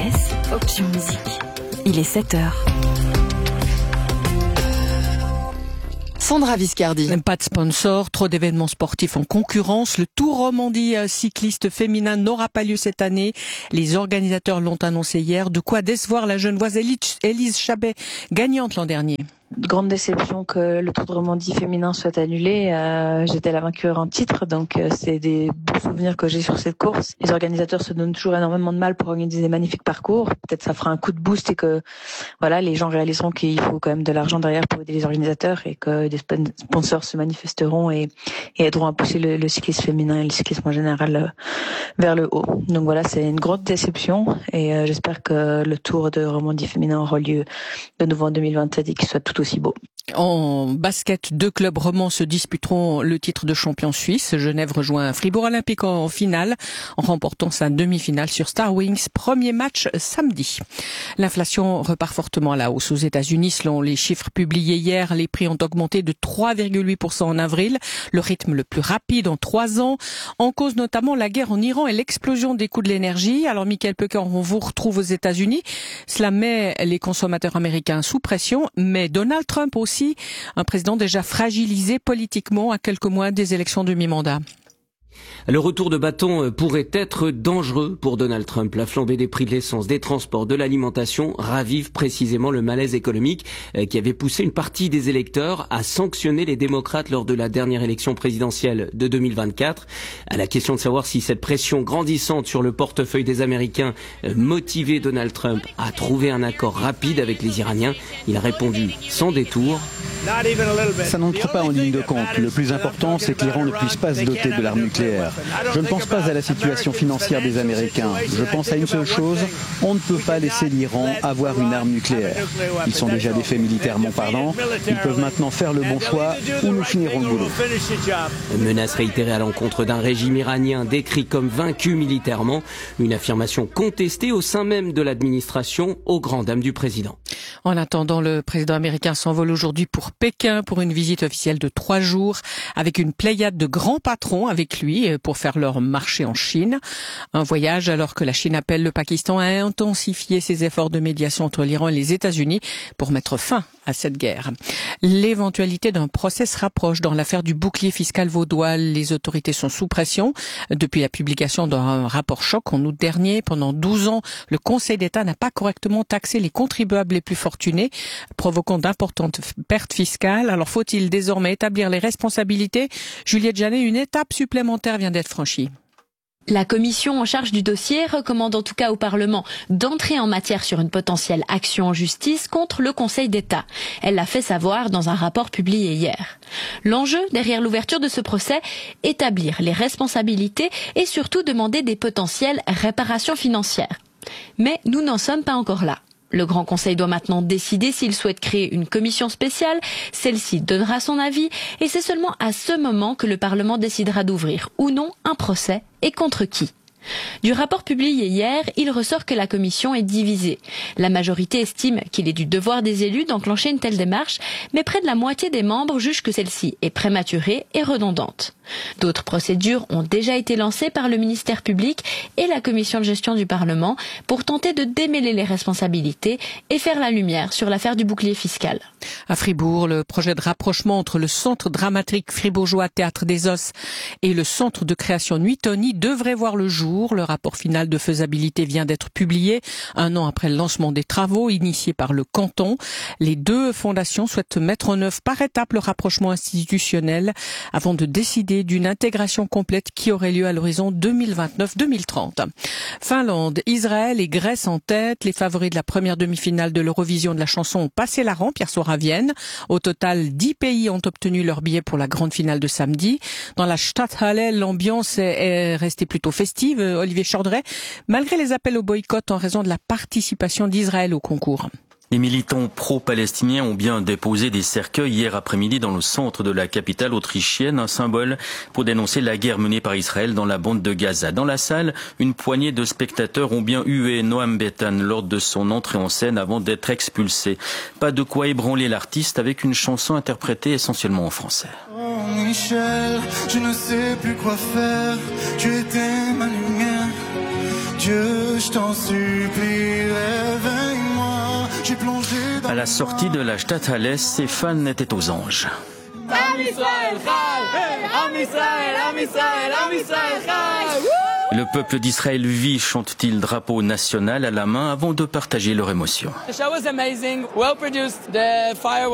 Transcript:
RVVS, Option Musique. Il est 7h. Sandra Viscardi. Pas de sponsor, trop d'événements sportifs en concurrence. Le Tour Romandie cycliste féminin n'aura pas lieu cette année. Les organisateurs l'ont annoncé hier. De quoi décevoir la Genevoise Élise Chabet, gagnante l'an dernier. Grande déception que le Tour de Romandie féminin soit annulé. J'étais la vainqueur en titre, donc c'est des beaux souvenirs que j'ai sur cette course. Les organisateurs se donnent toujours énormément de mal pour organiser des magnifiques parcours. Peut-être ça fera un coup de boost et que voilà, les gens réaliseront qu'il faut quand même de l'argent derrière pour aider les organisateurs et que des sponsors se manifesteront et aideront à pousser le cyclisme féminin et le cyclisme en général vers le haut. Donc voilà, c'est une grande déception et j'espère que le Tour de Romandie féminin aura lieu de nouveau en 2027 et qu'il soit tout aussi beau. En basket, 2 clubs romans se disputeront le titre de champion suisse. Genève rejoint Fribourg Olympique en finale, en remportant sa demi-finale sur Star Wings. Premier match samedi. L'inflation repart fortement à la hausse aux États-Unis. Selon les chiffres publiés hier, les prix ont augmenté de 3,8% en avril, le rythme le plus rapide en 3 ans. En cause notamment la guerre en Iran et l'explosion des coûts de l'énergie. Alors Michael Pecker, on vous retrouve aux États-Unis. Cela met les consommateurs américains sous pression, mais Donald Trump aussi, un président déjà fragilisé politiquement à quelques mois des élections de mi-mandat. Le retour de bâton pourrait être dangereux pour Donald Trump. La flambée des prix de l'essence, des transports, de l'alimentation ravive précisément le malaise économique qui avait poussé une partie des électeurs à sanctionner les démocrates lors de la dernière élection présidentielle de 2024. À la question de savoir si cette pression grandissante sur le portefeuille des Américains motivait Donald Trump à trouver un accord rapide avec les Iraniens, il a répondu sans détour. Ça n'entre pas en ligne de compte. Le plus important, c'est que l'Iran ne puisse pas se doter de l'arme nucléaire. Je ne pense pas à la situation financière des Américains. Je pense à une seule chose, on ne peut pas laisser l'Iran avoir une arme nucléaire. Ils sont déjà défaits militairement parlant. Ils peuvent maintenant faire le bon choix ou nous finirons le boulot. Menace réitérée à l'encontre d'un régime iranien décrit comme vaincu militairement. Une affirmation contestée au sein même de l'administration aux grandes dames du président. En attendant, le président américain s'envole aujourd'hui pour Pékin pour une visite officielle de 3 jours avec une pléiade de grands patrons avec lui pour faire leur marché en Chine. Un voyage alors que la Chine appelle le Pakistan à intensifier ses efforts de médiation entre l'Iran et les États-Unis pour mettre fin à cette guerre. L'éventualité d'un procès se rapproche dans l'affaire du bouclier fiscal vaudois. Les autorités sont sous pression depuis la publication d'un rapport choc en août dernier. Pendant 12 ans, le Conseil d'État n'a pas correctement taxé les contribuables les plus fortunés, provoquant d'importantes pertes fiscales. Alors faut-il désormais établir les responsabilités? Juliette Janet, une étape supplémentaire vient d'être franchie. La commission en charge du dossier recommande en tout cas au Parlement d'entrer en matière sur une potentielle action en justice contre le Conseil d'État. Elle l'a fait savoir dans un rapport publié hier. L'enjeu derrière l'ouverture de ce procès, établir les responsabilités et surtout demander des potentielles réparations financières. Mais nous n'en sommes pas encore là. Le Grand Conseil doit maintenant décider s'il souhaite créer une commission spéciale. Celle-ci donnera son avis et c'est seulement à ce moment que le Parlement décidera d'ouvrir ou non un procès et contre qui. Du rapport publié hier, il ressort que la commission est divisée. La majorité estime qu'il est du devoir des élus d'enclencher une telle démarche, mais près de la moitié des membres jugent que celle-ci est prématurée et redondante. D'autres procédures ont déjà été lancées par le ministère public et la commission de gestion du Parlement pour tenter de démêler les responsabilités et faire la lumière sur l'affaire du bouclier fiscal. À Fribourg, le projet de rapprochement entre le centre dramatique fribourgeois Théâtre des Os et le centre de création Nuitoni devrait voir le jour. Le rapport final de faisabilité vient d'être publié 1 an après le lancement des travaux initiés par le canton. Les 2 fondations souhaitent mettre en œuvre par étapes le rapprochement institutionnel avant de décider d'une intégration complète qui aurait lieu à l'horizon 2029-2030. Finlande, Israël et Grèce en tête. Les favoris de la première demi-finale de l'Eurovision de la chanson ont passé la rampe hier soir à Vienne. Au total, 10 pays ont obtenu leur billet pour la grande finale de samedi. Dans la Stadthalle, l'ambiance est restée plutôt festive. Olivier Chordret, malgré les appels au boycott en raison de la participation d'Israël au concours. Les militants pro-palestiniens ont bien déposé des cercueils hier après-midi dans le centre de la capitale autrichienne, un symbole pour dénoncer la guerre menée par Israël dans la bande de Gaza. Dans la salle, une poignée de spectateurs ont bien hué Noam Betan lors de son entrée en scène avant d'être expulsé. Pas de quoi ébranler l'artiste avec une chanson interprétée essentiellement en français. Oh Michel, je ne sais plus quoi faire, tu étais ma lumière, Dieu je t'en supplie. suis plongé dans À la sortie de la Stadthalle, ses fans étaient aux anges. Le peuple d'Israël vit, chante-t-il, drapeau national à la main avant de partager leur émotion.